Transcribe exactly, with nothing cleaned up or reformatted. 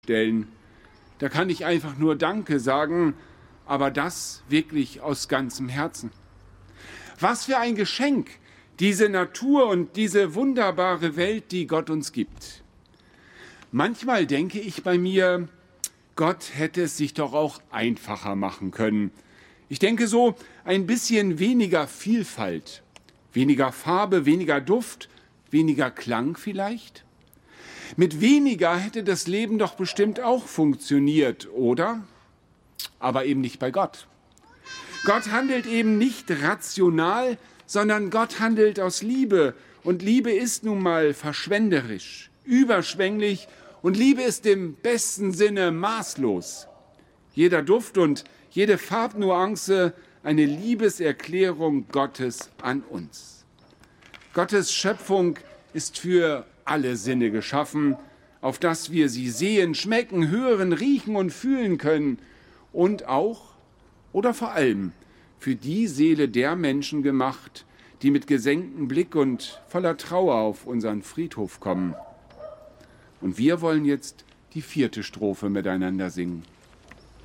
stellen. Da kann ich einfach nur Danke sagen, aber das wirklich aus ganzem Herzen. Was für ein Geschenk, diese Natur und diese wunderbare Welt, die Gott uns gibt. Manchmal denke ich bei mir, Gott hätte es sich doch auch einfacher machen können. Ich denke so, ein bisschen weniger Vielfalt, weniger Farbe, weniger Duft, weniger Klang vielleicht. Mit weniger hätte das Leben doch bestimmt auch funktioniert, oder? Aber eben nicht bei Gott. Gott handelt eben nicht rational, sondern Gott handelt aus Liebe. Und Liebe ist nun mal verschwenderisch, überschwänglich und Liebe ist im besten Sinne maßlos. Jeder Duft und jede Farbnuance eine Liebeserklärung Gottes an uns. Gottes Schöpfung ist für alle Sinne geschaffen, auf dass wir sie sehen, schmecken, hören, riechen und fühlen können und auch oder vor allem für die Seele der Menschen gemacht, die mit gesenktem Blick und voller Trauer auf unseren Friedhof kommen. Und wir wollen jetzt die vierte Strophe miteinander singen.